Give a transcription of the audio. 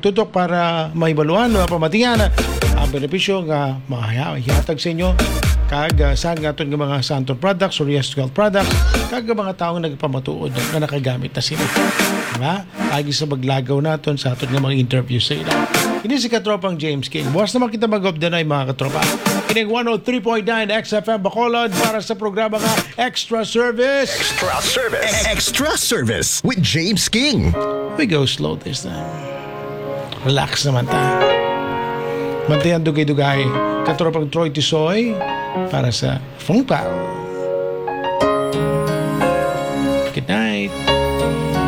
tutok para maibaluan o pamatingan ang benepisyo nga mahihatag sa inyo kag sa aton nga mga Santon products or Yes Health products kag mga taong nagpamatuod na nakagamit na sila. Diba? Agi sa maglagaw naton sa aton nga mga interview sa ila. Ini si katropang James King. Buwas naman kita mag-obdanay mga katropa. Kining 103.9 XFM Bacolod para sa programa nga Extra Service. Extra Service. Extra Service with James King. We go slow this time. Relax naman ta. Mantayan dugay-dugay. Katropang Troy Tisoy para sa Phone Pal.